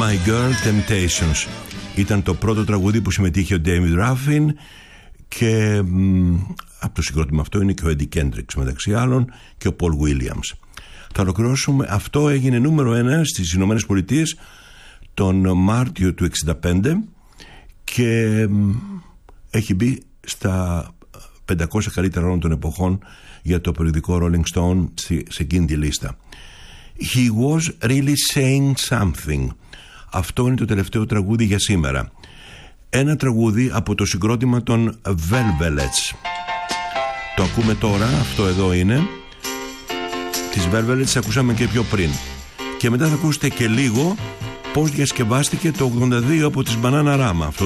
My Girl Temptations. Ήταν το πρώτο τραγούδι που συμμετείχε ο David Ruffin και από το συγκρότημα αυτό είναι και ο Eddie Kendricks μεταξύ άλλων και ο Paul Williams. Θα ολοκληρώσουμε. Αυτό έγινε νούμερο 1 στις Ηνωμένες Πολιτείες τον Μάρτιο του 1965 και έχει μπει στα 500 καλύτερα όλων των εποχών για το περιοδικό Rolling Stone σε εκείνη τη λίστα. He was really saying something. Αυτό είναι το τελευταίο τραγούδι για σήμερα. Ένα τραγούδι από το συγκρότημα των Velvets. Το ακούμε τώρα, αυτό εδώ είναι. Τις Velvets ακούσαμε και πιο πριν. Και μετά θα ακούσετε και λίγο πώς διασκευάστηκε το 82 από τις Bananarama.